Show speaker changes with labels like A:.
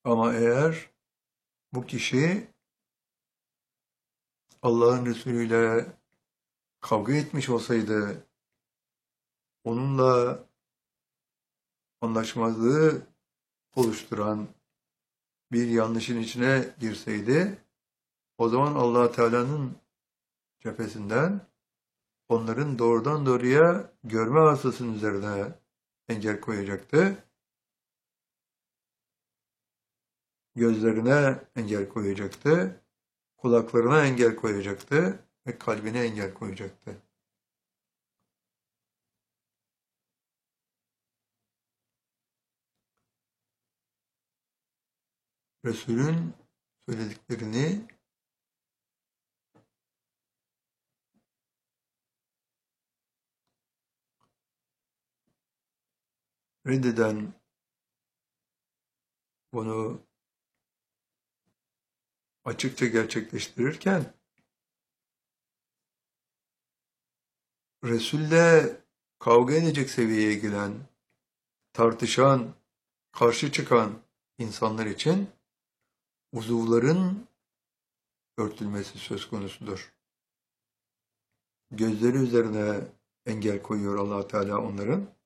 A: Ama eğer bu kişi Allah'ın Resulüyle kavga etmiş olsaydı, onunla anlaşmazlığı oluşturan bir yanlışın içine girseydi, o zaman Allah Teala'nın cephesinden onların doğrudan doğruya görme hastasının üzerine engel koyacaktı. Gözlerine engel koyacaktı. Kulaklarına engel koyacaktı ve kalbine engel koyacaktı. Resul'ün söylediklerini reddeden, bunu açıkça gerçekleştirirken, Resul'le kavga edecek seviyeye gelen, tartışan, karşı çıkan insanlar için uzuvların örtülmesi söz konusudur. Gözleri üzerine engel koyuyor Allah Teala onların.